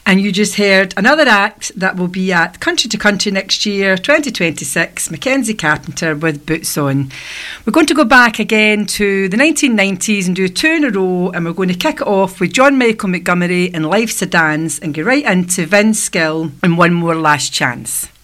And you just heard another act that will be at Country to Country next year, 2026, Mackenzie Carpenter with Boots On. We're going to go back again to the 1990s and do 2 in a row, and we're going to kick it off with John Michael Montgomery and Life's a Dance and go right into Vince Gill and One More Last Chance.